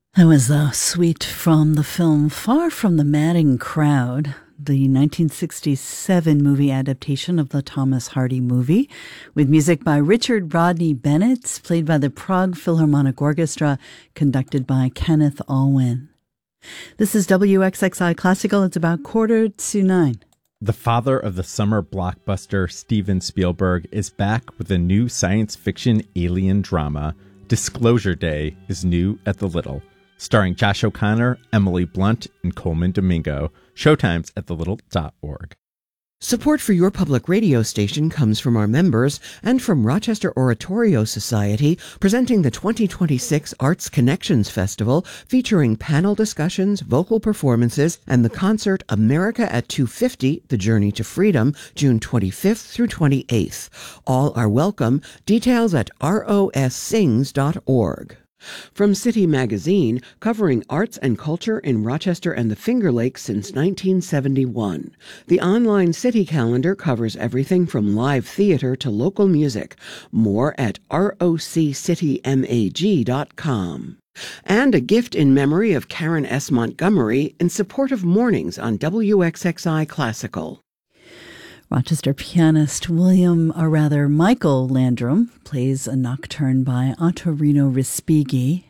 That was a suite from the film Far from the Madding Crowd, the 1967 movie adaptation of the Thomas Hardy movie, with music by Richard Rodney Bennett, played by the Prague Philharmonic Orchestra, conducted by Kenneth Alwyn. This is WXXI Classical. It's about 8:45. The father of the summer blockbuster, Steven Spielberg, is back with a new science fiction alien drama. Disclosure Day is new at the Little, starring Josh O'Connor, Emily Blunt, and Coleman Domingo. Showtimes at thelittle.org. Support for your public radio station comes from our members and from Rochester Oratorio Society, presenting the 2026 Arts Connections Festival, featuring panel discussions, vocal performances, and the concert America at 250, The Journey to Freedom, June 25th through 28th. All are welcome. Details at rossings.org. From City Magazine, covering arts and culture in Rochester and the Finger Lakes since 1971. The online City Calendar covers everything from live theater to local music. More at roccitymag.com. And a gift in memory of Karen S. Montgomery in support of mornings on WXXI Classical. Rochester pianist Michael Landrum plays a nocturne by Ottorino Respighi.